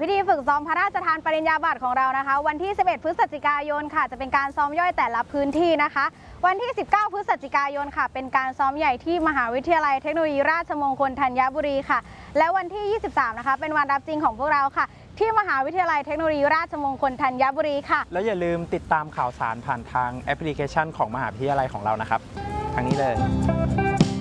พิธีฝึกซ้อมพระราชทานปริญญาบัตรของเรานะคะวันที่ 11 พฤศจิกายนค่ะจะเป็นการซ้อมย่อยแต่ละพื้นที่นะคะวันที่ 19 พฤศจิกายนค่ะเป็นการซ้อมใหญ่ที่มหาวิทยาลัยเทคโนโลยีราชมงคลธัญบุรีค่ะและวันที่ 23 นะคะเป็นวันรับจริงของพวกเราค่ะที่มหาวิทยาลัยเทคโนโลยีราชมงคลธัญบุรีค่ะแล้วอย่าลืมติดตามข่าวสารผ่านทางแอปพลิเคชันของมหาวิทยาลัยของเรานะครับทางนี้เลย